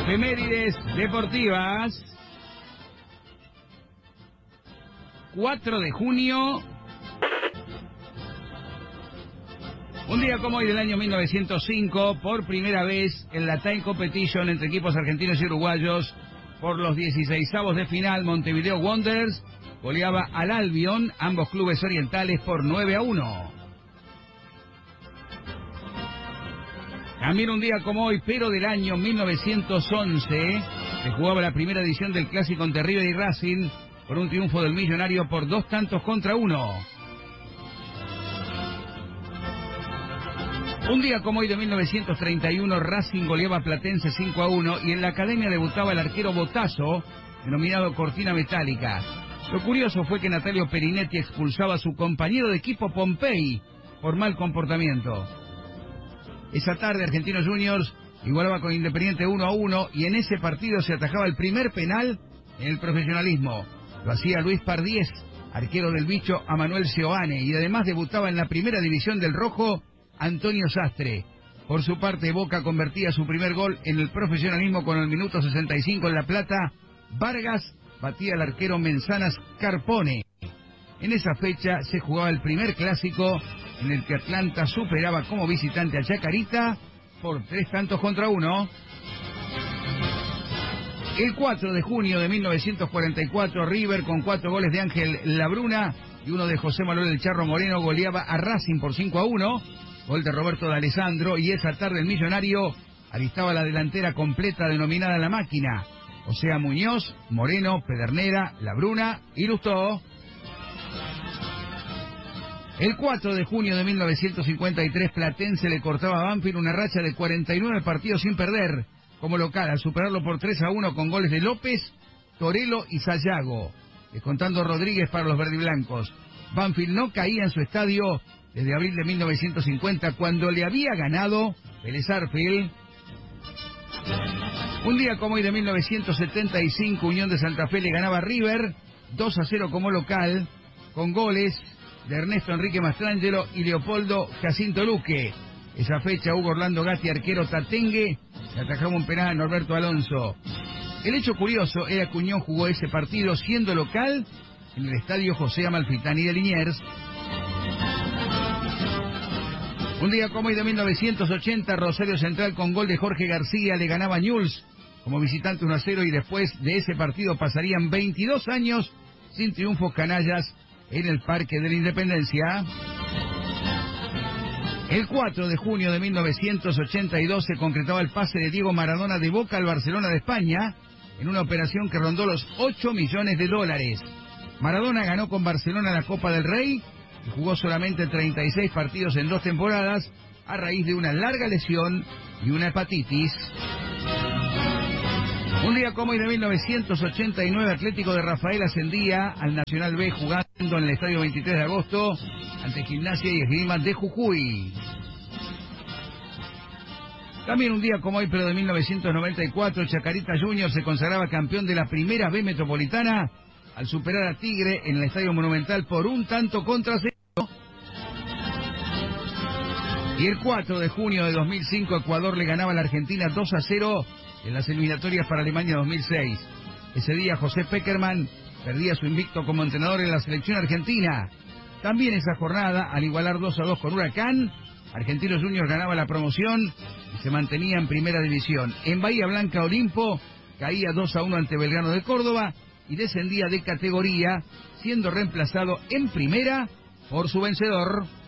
Efemérides deportivas. 4 de junio. Un día como hoy del año 1905, por primera vez en la Time Competition entre equipos argentinos y uruguayos, por los 16avos de final, Montevideo Wanderers goleaba al Albion, ambos clubes orientales, por 9-1. También un día como hoy, pero del año 1911, se jugaba la primera edición del clásico entre River y Racing, por un triunfo del Millonario por 2-1. Un día como hoy de 1931, Racing goleaba a Platense 5-1 y en la academia debutaba el arquero Botazo, denominado Cortina Metálica. Lo curioso fue que Natalio Perinetti expulsaba a su compañero de equipo Pompey por mal comportamiento. Esa tarde Argentinos Juniors igualaba con Independiente 1-1 y en ese partido se atajaba el primer penal en el profesionalismo. Lo hacía Luis Pardiez, arquero del Bicho, a Manuel Seoane, y además debutaba en la primera división del Rojo Antonio Sastre. Por su parte, Boca convertía su primer gol en el profesionalismo con el minuto 65 en La Plata. Vargas batía al arquero Menzanas Carpone. En esa fecha se jugaba el primer clásico en el que Atlanta superaba como visitante a Chacarita por 3-1. El 4 de junio de 1944, River, con 4 goles de Ángel Labruna y uno de José Manuel El Charro Moreno, goleaba a Racing por 5-1. Gol de Roberto D'Alessandro, y esa tarde el Millonario alistaba la delantera completa denominada La Máquina. O sea, Muñoz, Moreno, Pedernera, Labruna y Lustó. El 4 de junio de 1953, Platense le cortaba a Banfield una racha de 49 partidos sin perder como local, al superarlo por 3-1 con goles de López, Torelo y Sayago, descontando Rodríguez para los verdiblancos. Banfield no caía en su estadio desde abril de 1950, cuando le había ganado Vélez Sarsfield. Un día como hoy de 1975, Unión de Santa Fe le ganaba a River 2-0 como local, con goles de Ernesto Enrique Mastrangelo y Leopoldo Jacinto Luque. Esa fecha, Hugo Orlando Gatti, arquero tatengue, le atajaba un penal a Norberto Alonso. El hecho curioso era que Unión jugó ese partido siendo local en el estadio José Amalfitani de Liniers. Un día como hoy de 1980, Rosario Central, con gol de Jorge García, le ganaba a Newell's como visitante 1-0, y después de ese partido pasarían 22 años sin triunfos canallas en el Parque de la Independencia. El 4 de junio de 1982 se concretaba el pase de Diego Maradona de Boca al Barcelona de España en una operación que rondó los $8 millones. Maradona ganó con Barcelona la Copa del Rey y jugó solamente 36 partidos en 2 temporadas a raíz de una larga lesión y una hepatitis. Un día como hoy de 1989, Atlético de Rafael ascendía al Nacional B jugando en el Estadio 23 de Agosto ante Gimnasia y Esgrima de Jujuy. También un día como hoy, pero de 1994, Chacarita Juniors se consagraba campeón de la Primera B Metropolitana al superar a Tigre en el Estadio Monumental por 1-0. Y el 4 de junio de 2005, Ecuador le ganaba a la Argentina 2-0 en las eliminatorias para Alemania 2006. Ese día José Peckerman perdía su invicto como entrenador en la selección argentina. También esa jornada, al igualar 2-2 con Huracán, Argentinos Juniors ganaba la promoción y se mantenía en primera división. En Bahía Blanca, Olimpo caía 2-1 ante Belgrano de Córdoba y descendía de categoría, siendo reemplazado en primera por su vencedor.